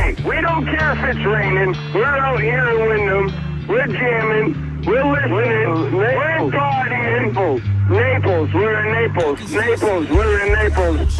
Hey, we don't care if it's raining. We're out here in Wyndham. We're jamming. We're listening. We're partying. Naples. We're in Naples. Naples. We're in Naples.